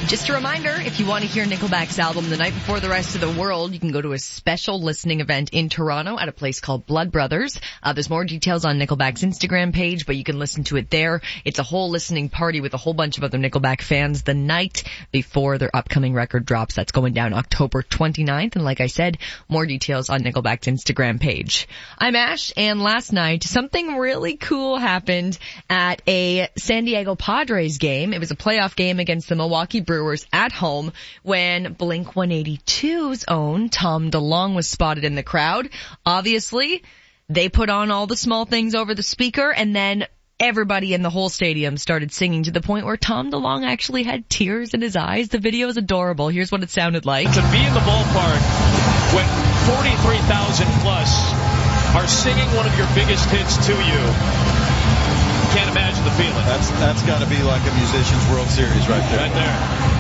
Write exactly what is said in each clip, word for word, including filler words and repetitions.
Just a reminder, if you want to hear Nickelback's album the night before the rest of the world, you can go to a special listening event in Toronto at a place called Blood Brothers. Uh, there's more details on Nickelback's Instagram page, but you can listen to it there. It's a whole listening party with a whole bunch of other Nickelback fans the night before their upcoming record drops. That's going down October twenty-ninth. And like I said, more details on Nickelback's Instagram page. I'm Ash, and last night, something really cool happened at a San Diego Padres game. It was a playoff game against the Milwaukee Brewers at home when Blink one eighty-two's own Tom DeLonge was spotted in the crowd. Obviously, they put on all the small things over the speaker, and then everybody in the whole stadium started singing to the point where Tom DeLonge actually had tears in his eyes. The video is adorable. Here's what it sounded like. To be in the ballpark when forty-three thousand plus are singing one of your biggest hits to you, can't imagine the feeling. That's that's got to be like a musician's World Series right there. Right there.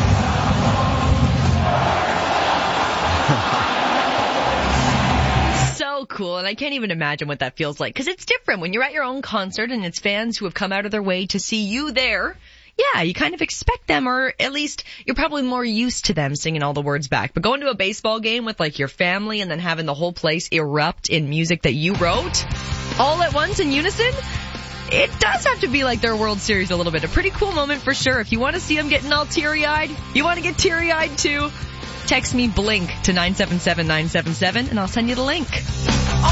So cool, and I can't even imagine what that feels like, because it's different when you're at your own concert and it's fans who have come out of their way to see you there. Yeah, you kind of expect them, or at least you're probably more used to them singing all the words back. But going to a baseball game with like your family and then having the whole place erupt in music that you wrote all at once in unison, it does have to be like their World Series a little bit. A pretty cool moment for sure. If you want to see them getting all teary-eyed, you want to get teary-eyed too, text me Blink to nine seven seven nine seven seven and I'll send you the link.